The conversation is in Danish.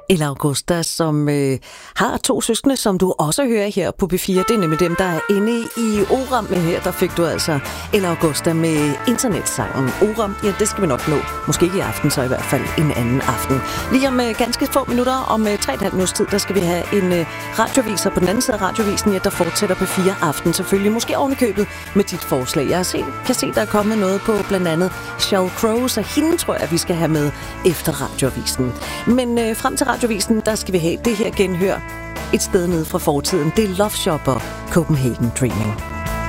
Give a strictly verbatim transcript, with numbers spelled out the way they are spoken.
Ella Augusta, som øh, har to søskende, som du også hører her på P fire. Det er nemlig dem, der er inde i Oram. Men her, der fik du altså Ella Augusta med internetsangen Oram. Ja, det skal vi nok nå. Måske ikke i aften, så i hvert fald en anden aften. Lige om øh, ganske få minutter, om øh, tre og et halvt minutters tid, der skal vi have en øh, radioviser på den anden side af radiovisen, ja, der fortsætter på fire aften selvfølgelig. Måske ovenikøbet med dit forslag. Jeg set, kan se, der er kommet noget på blandt andet Sheryl Crow, så hende tror jeg, vi skal have med efter radiovisen. Men øh, frem til radiovisen, der skal vi have det her genhør et sted nede fra fortiden. Det er Love Shop og Copenhagen Dreaming.